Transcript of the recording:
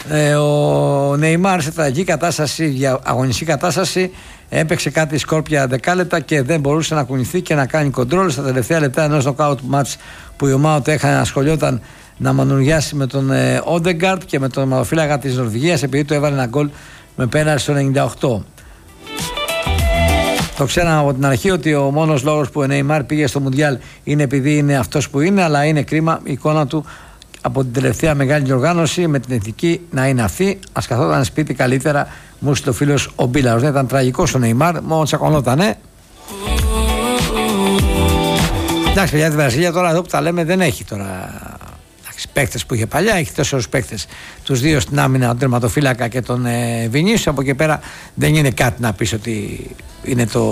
Ο Νεϊμάρ σε τραγική κατάσταση, αγωνιστική κατάσταση, έπαιξε κάτι σκόρπια δεκάλεπτα και δεν μπορούσε να κουνηθεί και να κάνει κοντρόλ. Στα τελευταία λεπτά ενός νοκάουτ μάτς που η ομάδα του ασχολιόταν να μανουριάσει με τον Όντεγκαρντ και με τον τερματοφύλακα της Νορβηγίας, επειδή του έβαλε ένα γκολ με πέναλτι στο 98. Το ξέραμε από την αρχή ότι ο μόνος λόγος που ο Νεϊμάρ πήγε στο Μουντιάλ είναι επειδή είναι αυτός που είναι, αλλά είναι κρίμα η εικόνα του από την τελευταία μεγάλη διοργάνωση με την εθνική να είναι αυτή. Ας καθόταν σπίτι καλύτερα, μου στείλε ο φίλος ο Μπίλαρος. Δεν ήταν τραγικός ο Νεϊμάρ, μόνο τσακωνότανε. Εντάξει, παιδιά, τη Βραζιλία τώρα εδώ που τα λέμε δεν έχει τώρα παίκτες που είχε παλιά, έχει 4 παίκτες, τους 2 στην άμυνα, τον τερματοφύλακα και τον Βινίσιους. Από εκεί πέρα δεν είναι κάτι να πεις ότι είναι το